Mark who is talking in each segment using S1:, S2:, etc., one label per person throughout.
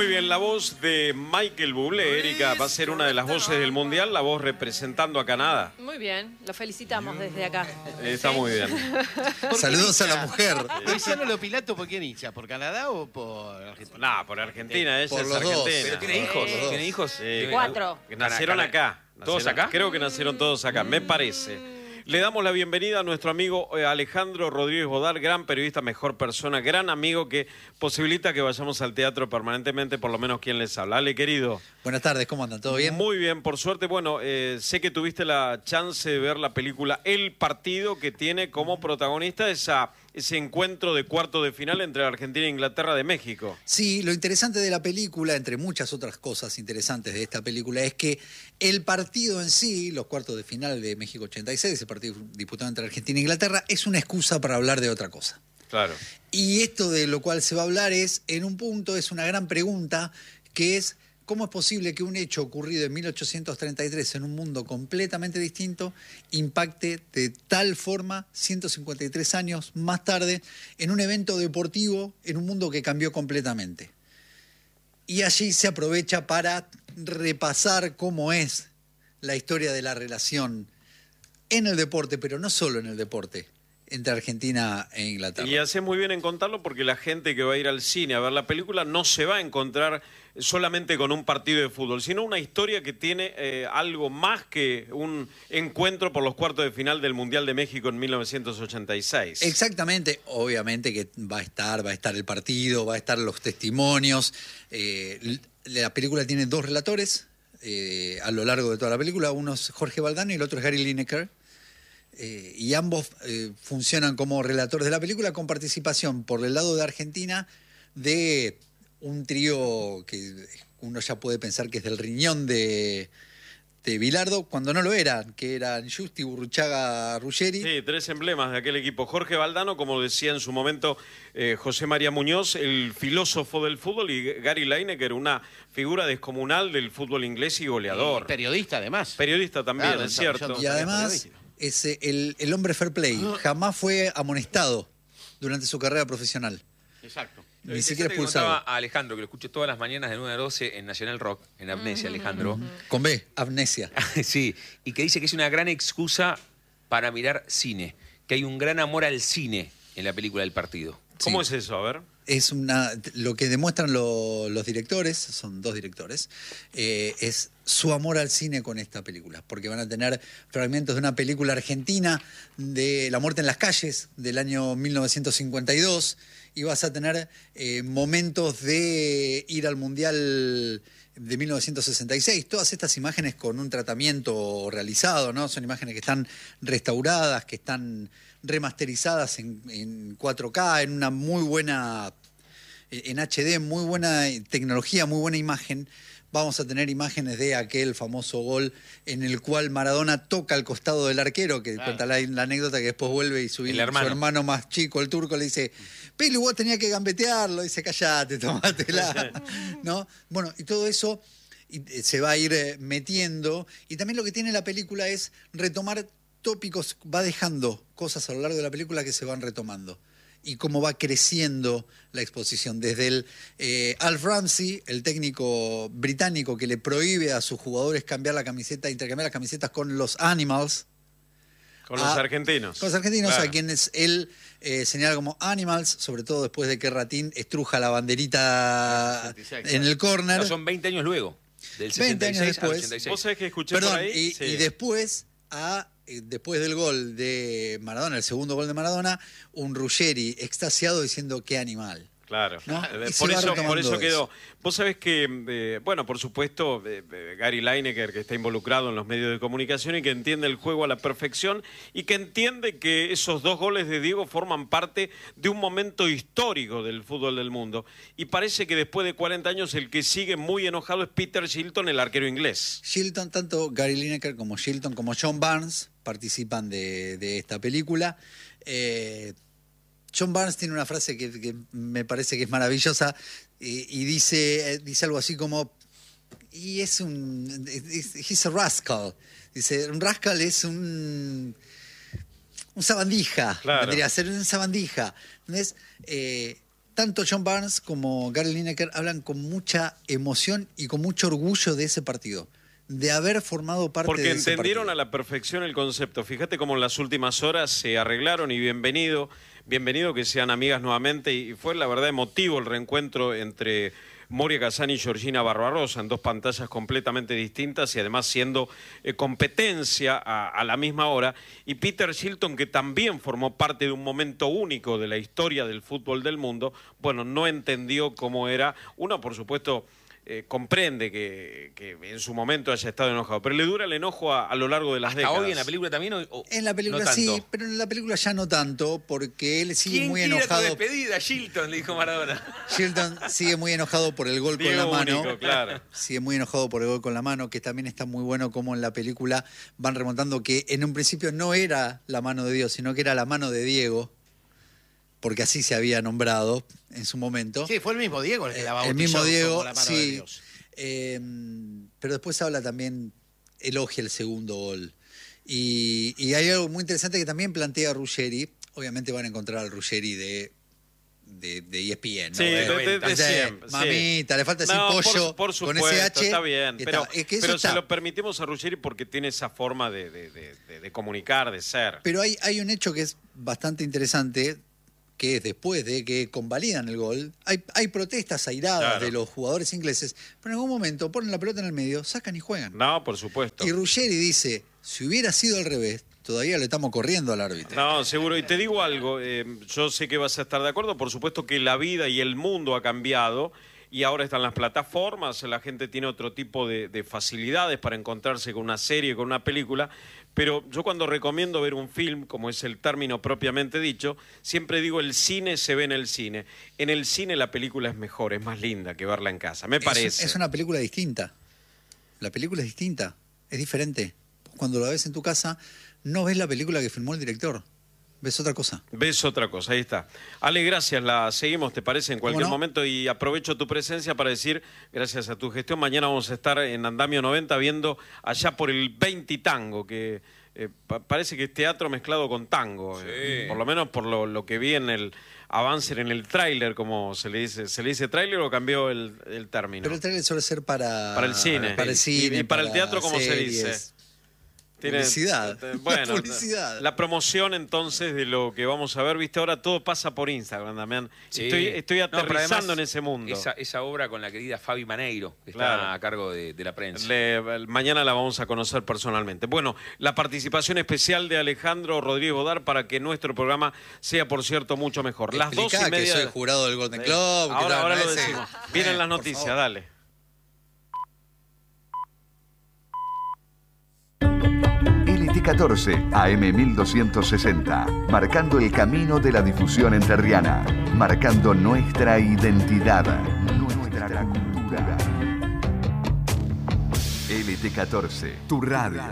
S1: Muy bien, la voz de Michael Bublé, Erika, va a ser una de las voces del Mundial, la voz representando a Canadá.
S2: Muy bien, lo felicitamos desde acá.
S1: Está muy bien.
S3: Saludos a la mujer.
S4: Luciano Lopilato, ¿por quién hincha? ¿Por Canadá o por Argentina?
S1: No, por Argentina, ella
S3: Por
S1: es
S3: los dos.
S1: argentina.
S5: Pero tiene hijos,
S3: Los dos.
S5: tiene hijos.
S1: Sí,
S2: 4.
S1: que nacieron acá.
S5: ¿Todos acá?
S1: Creo que nacieron todos acá, me parece. Le damos la bienvenida a nuestro amigo Alejandro Rodríguez Bodal, gran periodista, mejor persona, gran amigo que posibilita que vayamos al teatro permanentemente, por lo menos quien les habla. Ale, querido.
S3: Buenas tardes, ¿cómo andan? ¿Todo bien?
S1: Muy bien, por suerte. Bueno, sé que tuviste la chance de ver la película El Partido, que tiene como protagonista ese encuentro de cuarto de final entre Argentina e Inglaterra de México.
S3: Sí, lo interesante de la película, entre muchas otras cosas interesantes de esta película, es que el partido en sí, los cuartos de final de México 86, ese partido disputado entre Argentina e Inglaterra, es una excusa para hablar de otra cosa.
S1: Claro.
S3: Y esto de lo cual se va a hablar es, en un punto, es una gran pregunta, que es ¿cómo es posible que un hecho ocurrido en 1833 en un mundo completamente distinto impacte de tal forma 153 años más tarde en un evento deportivo en un mundo que cambió completamente? Y allí se aprovecha para repasar cómo es la historia de la relación en el deporte, pero no solo en el deporte, entre Argentina e Inglaterra.
S1: Y haces muy bien en contarlo porque la gente que va a ir al cine a ver la película no se va a encontrar solamente con un partido de fútbol, sino una historia que tiene algo más que un encuentro por los cuartos de final del Mundial de México en 1986.
S3: Exactamente, obviamente que va a estar el partido, va a estar los testimonios. La película tiene dos relatores a lo largo de toda la película, uno es Jorge Valdano y el otro es Gary Lineker. Y ambos funcionan como relatores de la película con participación por el lado de Argentina de un trío que uno ya puede pensar que es del riñón de Bilardo, cuando no lo eran, que eran Justi, Burruchaga, Ruggeri.
S1: Sí, tres emblemas de aquel equipo. Jorge Valdano, como decía en su momento José María Muñoz, el filósofo del fútbol, y Gary Lineker, una figura descomunal del fútbol inglés y goleador.
S4: Periodista, además.
S1: Periodista también,
S4: Claro,
S1: es cierto.
S3: Y además es el hombre fair play, jamás fue amonestado durante su carrera profesional.
S4: Exacto.
S3: Ni siquiera
S5: Que
S3: expulsado.
S5: contaba a Alejandro, que lo escucho todas las mañanas de 9 a 12 en Nacional Rock, en Amnesia, Alejandro.
S3: Con B, amnesia.
S5: Sí, y que dice que es una gran excusa para mirar cine, que hay un gran amor al cine en la película del partido.
S1: ¿Cómo
S3: Sí.
S1: es eso? A ver.
S3: Es lo que demuestran los directores, son dos directores, es su amor al cine con esta película, porque van a tener fragmentos de una película argentina de La muerte en las calles del año 1952 y vas a tener momentos de ir al Mundial de 1966, todas estas imágenes con un tratamiento realizado, ¿no? Son imágenes que están restauradas, que están remasterizadas en 4K, en una muy buena, en HD, muy buena tecnología, muy buena imagen. Vamos a tener imágenes de aquel famoso gol en el cual Maradona toca al costado del arquero, que cuenta la anécdota que después vuelve y su hermano más chico, el turco, le dice, Pelu, vos tenías que gambetearlo, dice, callate, tomátela, ¿no? Bueno, y todo eso se va a ir metiendo, y también lo que tiene la película es retomar tópicos, va dejando cosas a lo largo de la película que se van retomando. Y cómo va creciendo la exposición. Desde el Alf Ramsey, el técnico británico que le prohíbe a sus jugadores cambiar la camiseta, intercambiar las camisetas con los Animals.
S1: Con los argentinos.
S3: Con los argentinos,
S1: Claro.
S3: a quienes él señala como Animals, sobre todo después de que Ratín estruja la banderita en el córner.
S5: No, son 20 años luego, del
S3: 20 años
S5: 66 al
S3: después.
S5: 86.
S1: ¿Vos sabés que escuché
S3: Perdón,
S1: por ahí?
S3: y
S1: Sí.
S3: después después del gol de Maradona, el segundo gol de Maradona, un Ruggeri extasiado diciendo qué animal.
S1: Claro,
S3: ¿No? Y
S1: por
S3: se va
S1: eso
S3: retomando
S1: quedó.
S3: eso.
S1: Vos sabés que, bueno, por supuesto, Gary Lineker, que está involucrado en los medios de comunicación y que entiende el juego a la perfección y que entiende que esos dos goles de Diego forman parte de un momento histórico del fútbol del mundo. Y parece que después de 40 años el que sigue muy enojado es Peter Shilton, el arquero inglés.
S3: Shilton, tanto Gary Lineker como Shilton como John Barnes participan de esta película. John Barnes tiene una frase que me parece que es maravillosa y dice algo así como, he's a rascal. Dice, un rascal es un sabandija,
S1: Claro.
S3: vendría a ser un sabandija. Entonces, tanto John Barnes como Gary Lineker hablan con mucha emoción y con mucho orgullo de ese partido, de haber formado parte
S1: Porque
S3: de ese partido.
S1: entendieron a la perfección el concepto. Fíjate cómo en las últimas horas se arreglaron y bienvenido que sean amigas nuevamente. Y fue la verdad emotivo el reencuentro entre Moria Kazan y Georgina Barbarossa en dos pantallas completamente distintas y además siendo competencia a la misma hora. Y Peter Shilton, que también formó parte de un momento único de la historia del fútbol del mundo, bueno, no entendió cómo era. Uno, por supuesto, comprende que en su momento haya estado enojado, pero le dura el enojo a lo largo de las décadas.
S5: ¿Hoy en la película también?
S3: En la película
S5: no
S3: sí,
S5: tanto?
S3: pero en la película ya no tanto, porque él sigue
S5: ¿Quién
S3: muy
S5: quiere
S3: enojado.
S5: tu despedida, Shilton? Le dijo Maradona.
S3: Shilton sigue muy enojado por el gol con la
S1: Diego
S3: mano.
S1: único, claro.
S3: Sigue muy enojado por el gol con la mano, que también está muy bueno como en la película van remontando que en un principio no era la mano de Dios, sino que era la mano de Diego, porque así se había nombrado en su momento.
S4: Sí, fue el mismo Diego el que la bautizó
S3: El mismo Diego,
S4: como la mano de
S3: sí.
S4: Dios.
S3: Pero después habla también, elogia el segundo gol. Y hay algo muy interesante que también plantea Ruggeri. Obviamente van a encontrar al Ruggeri de ESPN, ¿no?
S1: Sí, de
S3: O sea,
S1: siempre. sí.
S3: mamita, le falta decir
S1: No,
S3: pollo
S1: por
S3: con
S1: supuesto,
S3: ese H.
S1: está bien,
S3: y
S1: pero,
S3: es que eso
S1: pero
S3: está.
S1: se lo permitimos a Ruggeri porque tiene esa forma de comunicar, de ser.
S3: Pero hay un hecho que es bastante interesante, que es después de que convalidan el gol, hay protestas airadas
S1: Claro.
S3: de los jugadores ingleses, pero en algún momento ponen la pelota en el medio, sacan y juegan.
S1: No, por supuesto.
S3: Y Ruggeri dice, si hubiera sido al revés, todavía le estamos corriendo al árbitro.
S1: No, seguro. Y te digo algo, yo sé que vas a estar de acuerdo, por supuesto que la vida y el mundo ha cambiado y ahora están las plataformas, la gente tiene otro tipo de facilidades para encontrarse con una serie, con una película, pero yo cuando recomiendo ver un film, como es el término propiamente dicho, siempre digo el cine se ve en el cine. En el cine la película es mejor, es más linda que verla en casa, me parece.
S3: Es una película distinta. La película es distinta, es diferente. Cuando la ves en tu casa, no ves la película que filmó el director, ves otra cosa.
S1: Ves otra cosa, ahí está. Ale, gracias, la seguimos, ¿te parece? En cualquier
S3: no?
S1: momento y aprovecho tu presencia para decir, gracias a tu gestión, mañana vamos a estar en Andamio 90 viendo allá por el 20 tango, que parece que es teatro mezclado con tango,
S5: Sí.
S1: por lo menos por lo que vi en el avance, en el tráiler, como se le dice tráiler o cambió el término.
S3: Pero el trailer suele ser para
S1: Para el cine.
S3: Para el cine,
S1: Y para el teatro, ¿cómo se
S3: series.
S1: dice?
S3: Publicidad.
S1: Bueno,
S3: Publicidad.
S1: la promoción entonces de lo que vamos a ver, viste, ahora todo pasa por Instagram, Damián.
S5: Sí.
S1: Estoy
S5: No, pero
S1: aterrizando
S5: además,
S1: en ese mundo.
S5: Esa obra con la querida Fabi Maneiro, que
S1: Claro.
S5: está a cargo de la prensa.
S1: Mañana la vamos a conocer personalmente. Bueno, la participación especial de Alejandro Rodríguez Bodar para que nuestro programa sea, por cierto, mucho mejor. Las
S3: Explicá
S1: 2:30.
S3: que soy jurado del Golden Globe. que tal,
S1: Ahora
S3: ¿no?
S1: lo
S3: Ese-
S1: decimos. Vienen las
S3: por
S1: noticias,
S3: favor.
S1: dale.
S6: LT14 AM 1260, marcando el camino de la difusión entrerriana, marcando nuestra identidad, nuestra cultura. LT14, tu radio.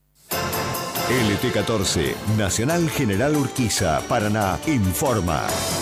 S7: LT14, Nacional General Urquiza, Paraná, informa.